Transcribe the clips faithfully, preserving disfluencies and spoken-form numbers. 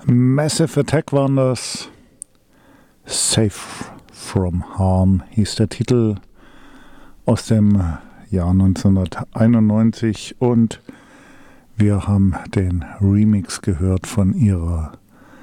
Massive Attack waren das. Safe from Harm hieß der Titel, aus dem Jahr neunzehnhunderteinundneunzig, und wir haben den Remix gehört von ihrer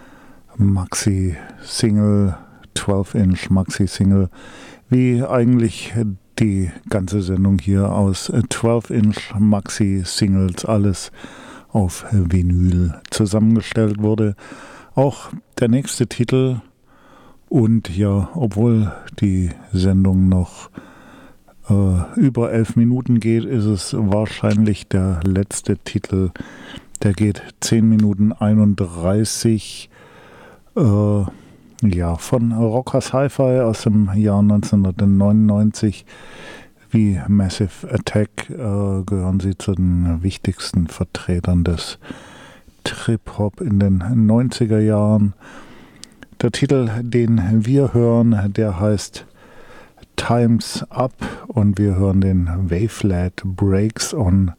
Maxi-Single, zwölf Inch Maxi-Single, wie eigentlich die ganze Sendung hier aus zwölf Inch Maxi-Singles, alles auf Vinyl zusammengestellt wurde. Auch der nächste Titel, und ja, obwohl die Sendung noch äh, über elf Minuten geht, ist es wahrscheinlich der letzte Titel. Der geht zehn Minuten einunddreißig, äh, ja, von Rockers Hi-Fi aus dem Jahr neunzehnhundertneunundneunzig. Wie Massive Attack äh, gehören sie zu den wichtigsten Vertretern des Trip-Hop in den neunziger Jahren. Der Titel, den wir hören, der heißt Time's Up, und wir hören den Wavelet Breaks on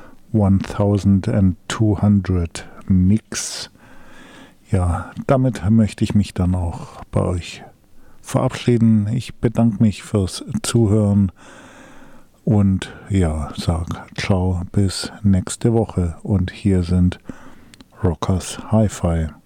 zwölfhundert Mix. Ja, damit möchte ich mich dann auch bei euch verabschieden. Ich bedanke mich fürs Zuhören und ja, sag ciao bis nächste Woche, und hier sind Rockers Hi-Fi.